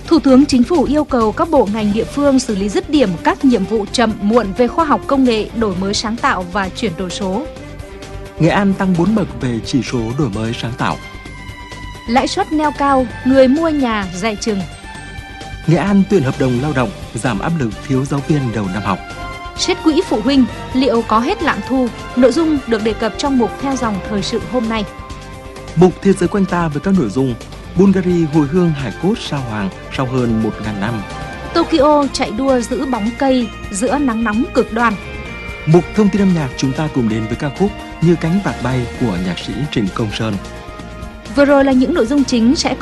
Thủ tướng Chính phủ yêu cầu các bộ ngành địa phương xử lý dứt điểm các nhiệm vụ chậm muộn về khoa học công nghệ, đổi mới sáng tạo và chuyển đổi số. Nghệ An tăng 4 bậc về chỉ số đổi mới sáng tạo. Lãi suất neo cao, người mua nhà dè chừng. Nghệ An tuyển hợp đồng lao động, giảm áp lực thiếu giáo viên đầu năm học. Siết quỹ phụ huynh, liệu có hết lạm thu? Nội dung được đề cập trong mục Theo dòng thời sự hôm nay. Mục Thế giới quanh ta với các nội dung: Bulgaria hồi hương hài cốt sao Hoàng sau hơn 1.000 năm. Tokyo chạy đua giữ bóng cây giữa nắng nóng cực đoan. Mục Thông tin âm nhạc chúng ta cùng đến với ca khúc Như cánh vạc bay của nhạc sĩ Trịnh Công Sơn. Vừa rồi là những nội dung chính sẽ